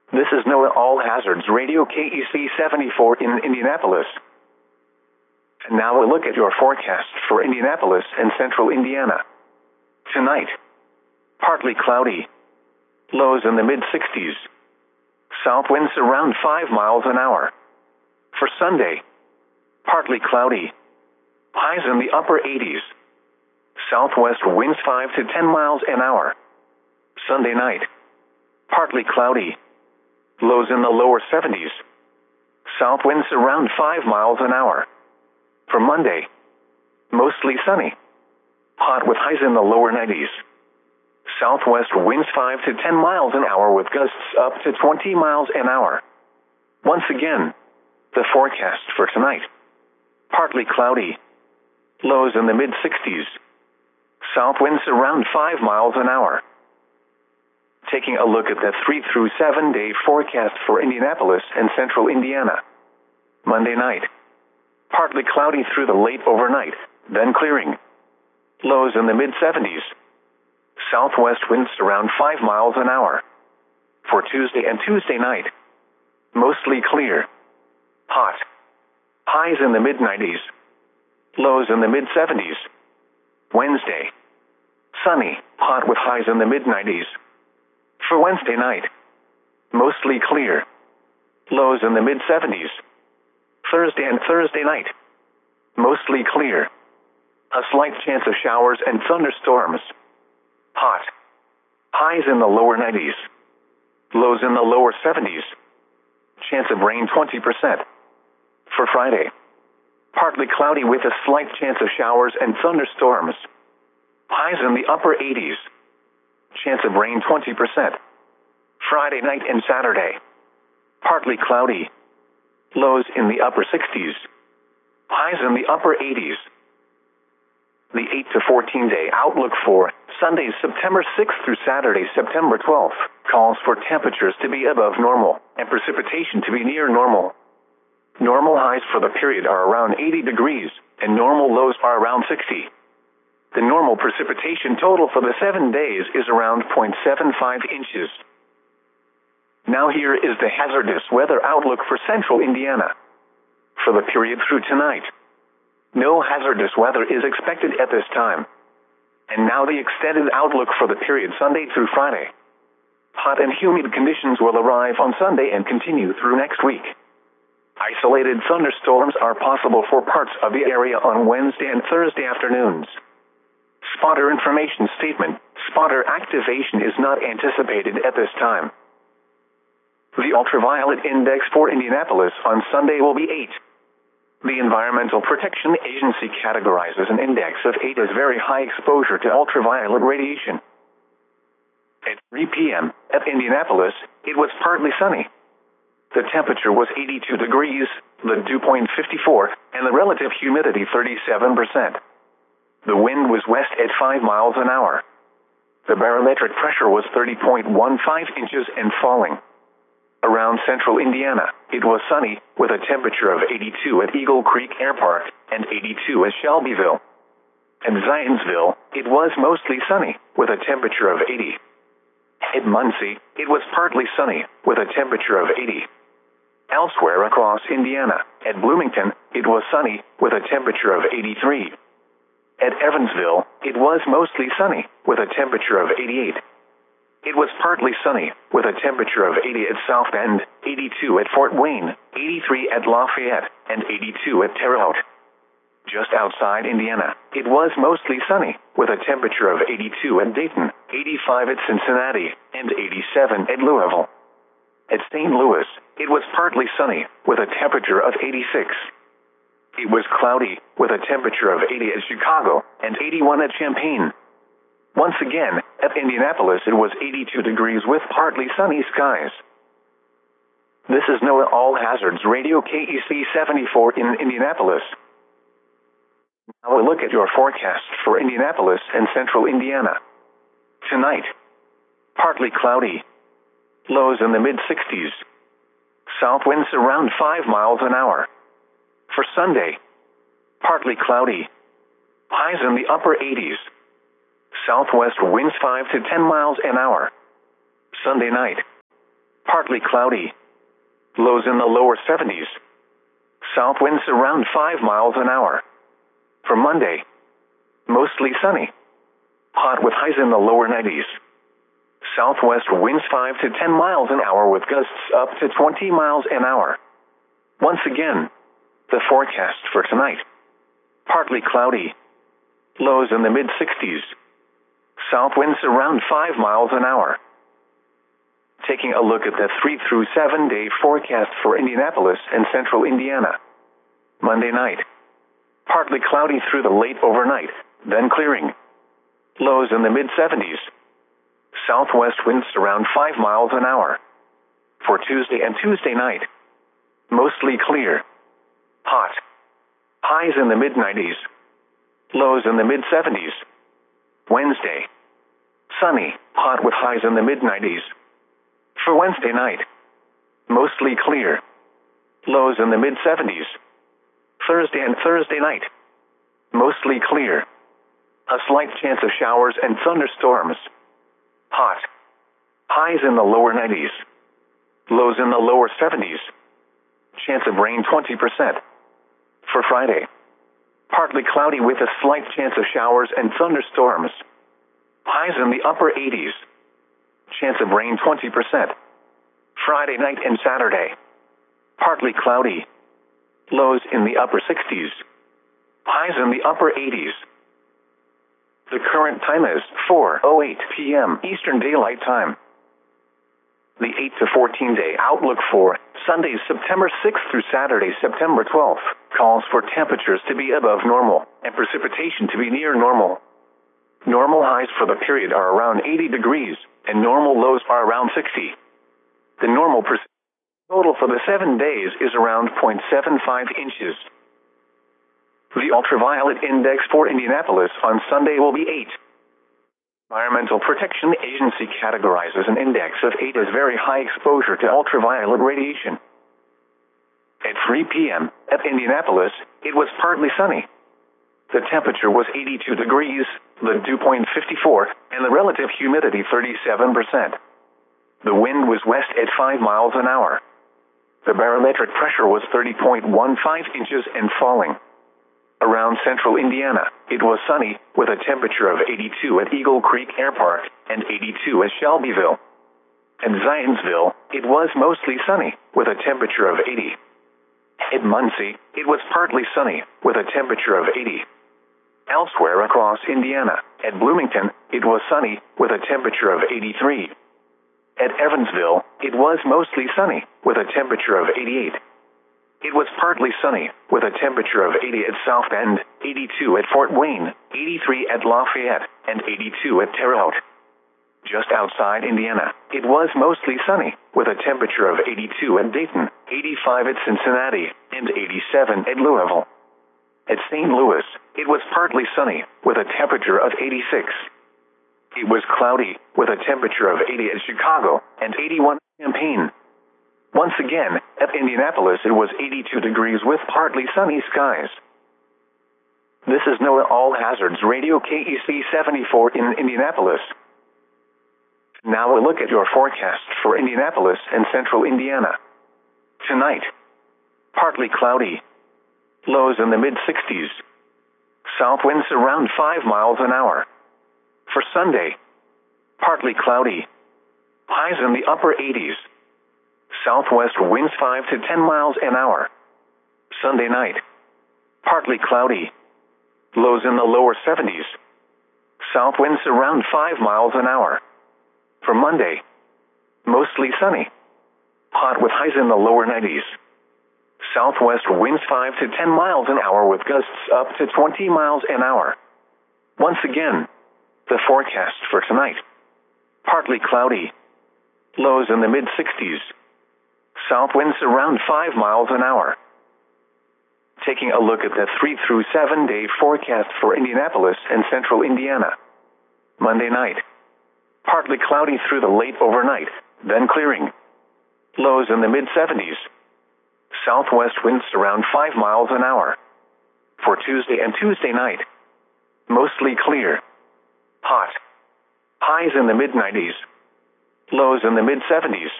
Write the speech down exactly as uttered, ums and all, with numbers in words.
This is NOAA All Hazards Radio K E C seventy-four in Indianapolis. And now a look at your forecast for Indianapolis and central Indiana. Tonight, partly cloudy. Lows in the mid sixties. South winds around five miles an hour. For Sunday, partly cloudy. Highs in the upper eighties. Southwest winds five to ten miles an hour. Sunday night, partly cloudy. Lows in the lower seventies. South winds around five miles an hour. For Monday, mostly sunny. Hot with highs in the lower nineties. Southwest winds five to ten miles an hour with gusts up to twenty miles an hour. Once again, the forecast for tonight. Partly cloudy. Lows in the mid sixties. South winds around five miles an hour. Taking a look at the three through seven day forecast for Indianapolis and central Indiana. Monday night, partly cloudy through the late overnight, then clearing. Lows in the mid seventies. Southwest winds around five miles an hour. For Tuesday and Tuesday night, mostly clear. Hot. Highs in the mid nineties. Lows in the mid seventies. Wednesday, sunny, hot with highs in the mid nineties. For Wednesday night, mostly clear. Lows in the mid seventies. Thursday and Thursday night, mostly clear. A slight chance of showers and thunderstorms. Hot. Highs in the lower nineties. Lows in the lower seventies. Chance of rain twenty percent. For Friday, partly cloudy with a slight chance of showers and thunderstorms. Highs in the upper eighties. Chance of rain twenty percent. Friday night and Saturday, partly cloudy. Lows in the upper sixties. Highs in the upper eighties. The eight to fourteen day outlook for Sunday, September sixth through Saturday, September twelfth, calls for temperatures to be above normal and precipitation to be near normal. Normal highs for the period are around eighty degrees, and normal lows are around sixty. The normal precipitation total for the seven days is around zero point seven five inches. Now here is the hazardous weather outlook for central Indiana. For the period through tonight, no hazardous weather is expected at this time. And now the extended outlook for the period Sunday through Friday. Hot and humid conditions will arrive on Sunday and continue through next week. Isolated thunderstorms are possible for parts of the area on Wednesday and Thursday afternoons. Spotter information statement: spotter activation is not anticipated at this time. The ultraviolet index for Indianapolis on Sunday will be eight. The Environmental Protection Agency categorizes an index of eight as very high exposure to ultraviolet radiation. At three p.m. at Indianapolis, it was partly sunny. The temperature was eighty-two degrees, the dew point fifty-four, and the relative humidity thirty-seven percent. The wind was west at five miles an hour. The barometric pressure was thirty point one five inches and falling. Around central Indiana, it was sunny, with a temperature of eighty-two at Eagle Creek Air Park and eighty-two at Shelbyville. At Zionsville, it was mostly sunny, with a temperature of eighty. At Muncie, it was partly sunny, with a temperature of eighty. Elsewhere across Indiana, at Bloomington, it was sunny, with a temperature of eighty-three. At Evansville, it was mostly sunny, with a temperature of eighty-eight. It was partly sunny, with a temperature of eighty at South Bend, eighty-two at Fort Wayne, eighty-three at Lafayette, and eighty-two at Terre Haute. Just outside Indiana, it was mostly sunny, with a temperature of eighty-two at Dayton, eighty-five at Cincinnati, and eighty-seven at Louisville. At Saint Louis, it was partly sunny, with a temperature of eighty-six. It was cloudy, with a temperature of eighty at Chicago, and eighty-one at Champaign. Once again, at Indianapolis it was eighty-two degrees with partly sunny skies. This is NOAA All Hazards Radio K E C seventy-four in Indianapolis. Now a look at your forecast for Indianapolis and central Indiana. Tonight, partly cloudy. Lows in the mid sixties. South winds around five miles an hour. For Sunday, partly cloudy. Highs in the upper eighties. Southwest winds five to ten miles an hour. Sunday night, partly cloudy. Lows in the lower seventies. South winds around five miles an hour. For Monday, mostly sunny. Hot with highs in the lower nineties. Southwest winds five to ten miles an hour with gusts up to twenty miles an hour. Once again, the forecast for tonight. Partly cloudy. Lows in the mid sixties. South winds around five miles an hour. Taking a look at the three through seven day forecast for Indianapolis and central Indiana. Monday night. Partly cloudy through the late overnight, then clearing. Lows in the mid seventies. Southwest winds around five miles an hour. For Tuesday and Tuesday night. Mostly clear. Hot. Highs in the mid nineties. Lows in the mid seventies. Wednesday. Sunny, hot with highs in the mid nineties. For Wednesday night. Mostly clear. Lows in the mid seventies. Thursday and Thursday night. Mostly clear. A slight chance of showers and thunderstorms. Hot. Highs in the lower nineties. Lows in the lower seventies. Chance of rain twenty percent. For Friday. Partly cloudy with a slight chance of showers and thunderstorms. Highs in the upper eighties. Chance of rain twenty percent. Friday night and Saturday. Partly cloudy. Lows in the upper sixties. Highs in the upper eighties. The current time is four oh eight p m Eastern Daylight Time. The eight to fourteen day outlook for Sunday, September sixth through Saturday, September twelfth, calls for temperatures to be above normal and precipitation to be near normal. Normal highs for the period are around eighty degrees, and normal lows are around sixty. The normal precipitation total for the seven days is around zero point seven five inches. The ultraviolet index for Indianapolis on Sunday will be eight. Environmental Protection Agency categorizes an index of eight as very high exposure to ultraviolet radiation. At three p m at Indianapolis, it was partly sunny. The temperature was eighty-two degrees, the dew point fifty-four, and the relative humidity thirty-seven percent. The wind was west at five miles an hour. The barometric pressure was thirty point one five inches and falling. Around central Indiana, it was sunny, with a temperature of eighty-two at Eagle Creek Airpark and eighty-two at Shelbyville. At Zionsville, it was mostly sunny, with a temperature of eighty. At Muncie, it was partly sunny, with a temperature of eighty. Elsewhere across Indiana, at Bloomington, it was sunny, with a temperature of eighty-three. At Evansville, it was mostly sunny, with a temperature of eighty-eight. It was partly sunny, with a temperature of eighty at South Bend, eighty-two at Fort Wayne, eighty-three at Lafayette, and eighty-two at Terre Haute. Just outside Indiana, it was mostly sunny, with a temperature of eighty-two at Dayton, eighty-five at Cincinnati, and eighty-seven at Louisville. At Saint Louis, it was partly sunny, with a temperature of eighty-six. It was cloudy, with a temperature of eighty at Chicago, and eighty-one at Champaign. Once again, at Indianapolis it was eighty-two degrees with partly sunny skies. This is NOAA All Hazards Radio K E C seventy-four in Indianapolis. Now a look at your forecast for Indianapolis and central Indiana. Tonight, partly cloudy. Lows in the mid sixties. South winds around five miles an hour. For Sunday, partly cloudy. Highs in the upper eighties. Southwest winds five to ten miles an hour. Sunday night, partly cloudy. Lows in the lower seventies. South winds around five miles an hour. For Monday, mostly sunny. Hot with highs in the lower nineties. Southwest winds five to ten miles an hour with gusts up to twenty miles an hour. Once again, the forecast for tonight. Partly cloudy. Lows in the mid sixties. South winds around five miles an hour. Taking a look at the three through seven day forecast for Indianapolis and central Indiana. Monday night. Partly cloudy through the late overnight, then clearing. Lows in the mid seventies. Southwest winds around five miles an hour. For Tuesday and Tuesday night. Mostly clear. Hot. Highs in the mid nineties. Lows in the mid seventies.